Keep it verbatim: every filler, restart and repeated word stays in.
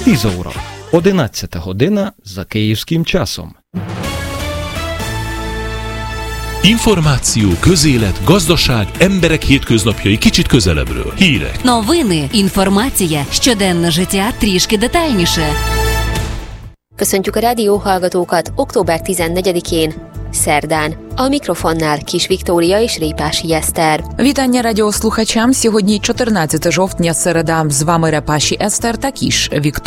tíz óra, одинадцята година за київським часом. Információ, közélet, gazdaság, emberek hétköznapjai kicsit közelebbről. Hírek. Новини, інформація, щоденне життя трішки детальніше. Köszöntjük a rádióhallgatókat október tizennegyedikén, szerdán. A mikrofonnál Kis Viktória és Репаші Естер. Вітання радіослухачам. Сьогодні чотирнадцяте жовтня, середа. З вами Репаші Естер та Кіш Вікторія.